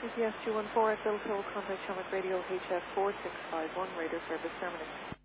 EPS 214 at Bill Hill, contact Shamrock Radio HF 4651, radio service terminated.